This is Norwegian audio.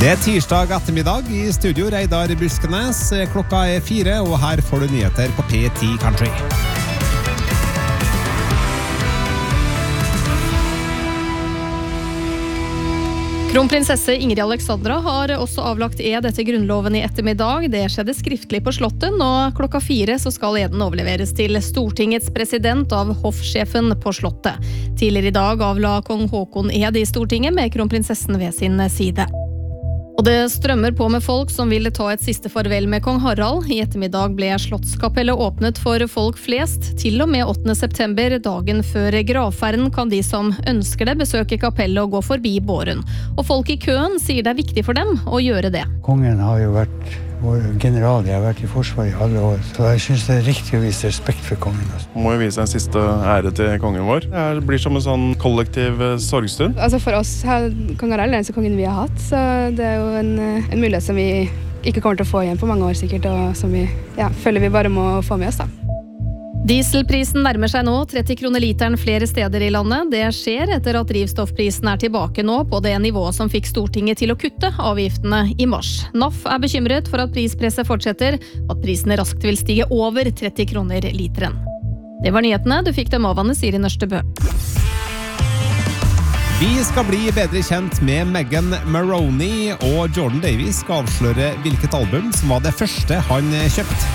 Det tirsdag ettermiddag I studio Reidar Buskenes. Klokka 4, og her får du nyheter på P10 Country. Kronprinsesse Ingrid Alexandra har også avlagt ed etter grunnloven I ettermiddag. Det skjedde skriftlig på slottet, og klokka 4 så skal eden overleveres til Stortingets president av hoffsjefen på slottet. Tidligere I dag avla kong Håkon ed I Stortinget med kronprinsessen ved sin side. Og det strømmer på med folk som vil ta et siste farvel med kong Harald. I ettermiddag ble Slottskapellet åpnet for folk flest. Til og med 8. september, dagen før gravferden, kan de som ønsker det besøke kapellet og gå forbi båren. Og folk I køen sier det viktig for dem å gjøre det. Kongen har jo vært vår general, jeg har vært I forsvaret I alle år, så jeg synes det riktig å vise respekt for kongen. Må jo vise en siste ære til kongen vår. Det blir som en sånn kollektiv sorgstund. Altså for oss her, kong Harald eneste kongen vi har hatt, så det jo en mulighet som vi ikke kommer til å få igjen på mange år sikkert, og som vi føler vi bare må få med oss da. Dieselprisen nærmer seg nå 30 kroner literen flere steder I landet. Det skjer etter at drivstoffprisen tilbake nå på det nivået som fikk Stortinget til å kutte avgiftene I mars. NAF bekymret for at prispresset fortsetter, og at prisene raskt vil stige over 30 kroner literen. Det var nyhetene, du fikk dem av Anne Siri Nørstebø. Vi skal bli bedre kjent med Megan Maroney, og Jordan Davies skal avsløre hvilket album som var det første han kjøpte.